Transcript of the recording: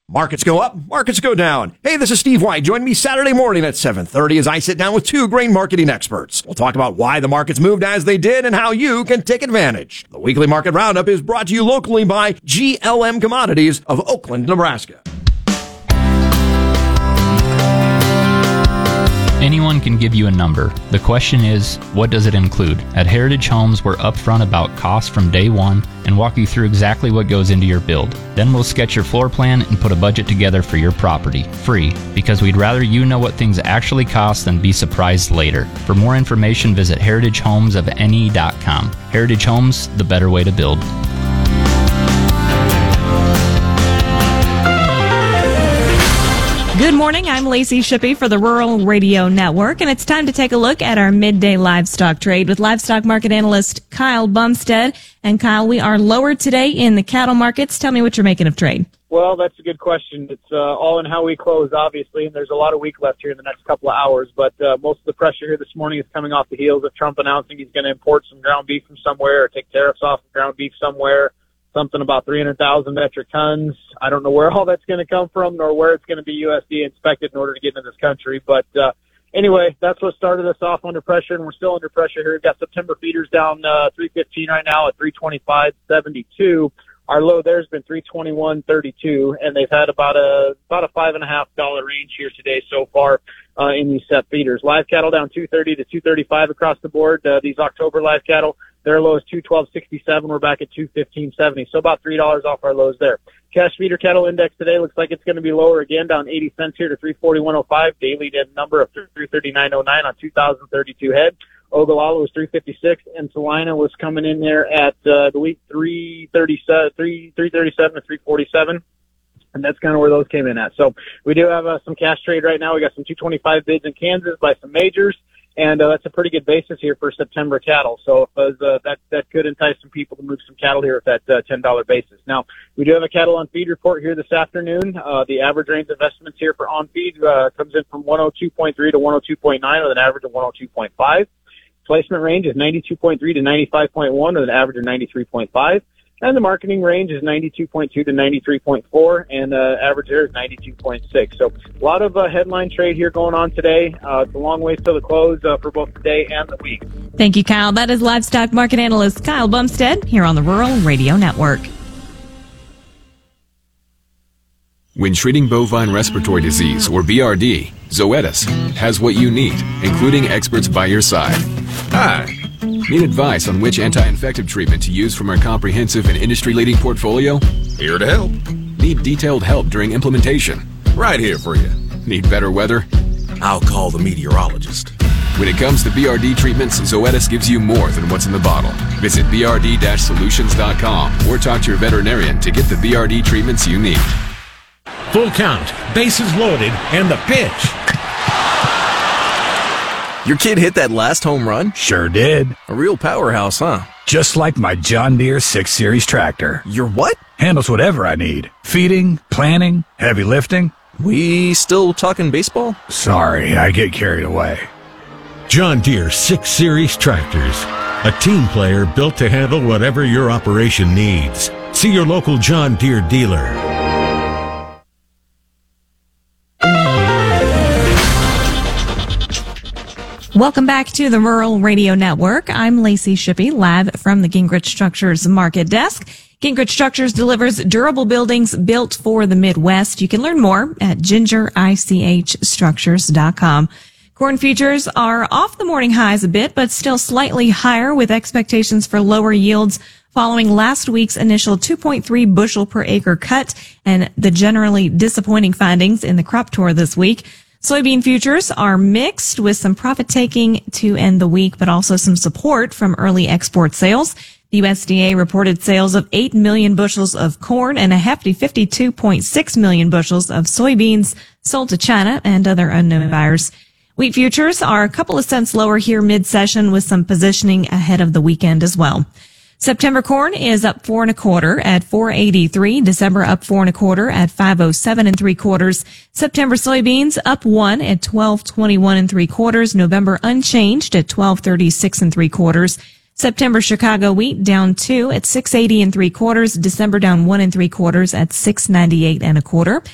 Markets go up, markets go down. Hey, this is Steve White. Join me Saturday morning at 7:30 as I sit down with two grain marketing experts. We'll talk about why the markets moved as they did and how you can take advantage. The weekly market roundup is brought to you locally by GLM Commodities of Oakland, Nebraska. Anyone can give you a number. The question is, what does it include? At Heritage Homes, we're upfront about costs from day one and walk you through exactly what goes into your build. Then we'll sketch your floor plan and put a budget together for your property, free, because we'd rather you know what things actually cost than be surprised later. For more information, visit heritagehomesofne.com. Heritage Homes, the better way to build. Good morning, I'm Lacey Shippey for the Rural Radio Network, and it's time to take a look at our midday livestock trade with livestock market analyst Kyle Bumstead. And Kyle, we are lower today in the cattle markets. Tell me what you're making of trade. Well, that's a good question. It's all in how we close, obviously, and there's a lot of week left here in the next couple of hours. But most of the pressure here this morning is coming off the heels of Trump announcing he's going to import some ground beef from somewhere or take tariffs off of ground beef somewhere. Something about 300,000 metric tons. I don't know where all that's going to come from nor where it's going to be USDA inspected in order to get into this country. But anyway, that's what started us off under pressure, and we're still under pressure here. We've got September feeders down 315 right now at 325.72. Our low there's been 321.32, and they've had about a $5.50 range here today so far in these set feeders. Live cattle down 230 to 235 across the board. These October live cattle, their low is 212.67. We're back at 215.70, so about $3 off our lows there. Cash feeder cattle index today looks like it's going to be lower again, down 80 cents here to 341.05. Daily number of 339.09 on 2,032 head. Ogallala was 356, and Salina was coming in there at I believe 337 to 347. And that's kind of where those came in at. So we do have some cash trade right now. We got some 225 bids in Kansas by some majors, and that's a pretty good basis here for September cattle. So that could entice some people to move some cattle here at that $10 basis. Now, we do have a cattle on feed report here this afternoon. The average range of estimates here for on feed comes in from 102.3 to 102.9 with an average of 102.5. Placement range is 92.3 to 95.1 with an average of 93.5. And the marketing range is 92.2 to 93.4, and the average there is 92.6. So a lot of headline trade here going on today. It's a long way till the close for both the day and the week. Thank you, Kyle. That is livestock market analyst Kyle Bumstead here on the Rural Radio Network. When treating bovine respiratory disease, or BRD, Zoetis has what you need, including experts by your side. Hi. Need advice on which anti-infective treatment to use from our comprehensive and industry-leading portfolio? Here to help. Need detailed help during implementation? Right here for you. Need better weather? I'll call the meteorologist. When it comes to BRD treatments, Zoetis gives you more than what's in the bottle. Visit brd-solutions.com or talk to your veterinarian to get the BRD treatments you need. Full count, bases loaded, and the pitch. Your kid hit that last home run? Sure did. A real powerhouse, huh? Just like my John Deere 6 Series tractor. Your what? Handles whatever I need. Feeding, planting, heavy lifting. We still talking baseball? Sorry, I get carried away. John Deere 6 Series tractors. A team player built to handle whatever your operation needs. See your local John Deere dealer. Welcome back to the Rural Radio Network. I'm Lacey Shippey, live from the Gingrich Structures Market Desk. Gingrich Structures delivers durable buildings built for the Midwest. You can learn more at gingerichstructures.com. Corn futures are off the morning highs a bit, but still slightly higher with expectations for lower yields following last week's initial 2.3 bushel per acre cut and the generally disappointing findings in the crop tour this week. Soybean futures are mixed with some profit taking to end the week, but also some support from early export sales. The USDA reported sales of 8 million bushels of corn and a hefty 52.6 million bushels of soybeans sold to China and other unknown buyers. Wheat futures are a couple of cents lower here mid-session with some positioning ahead of the weekend as well. September corn is up 4 1/4 at 483. December up 4 1/4 at 507 3/4. September soybeans up 1 at 1221 3/4. November unchanged at 1236 3/4. September Chicago wheat down 2 at 680 3/4. December down 1 3/4 at 698 1/4.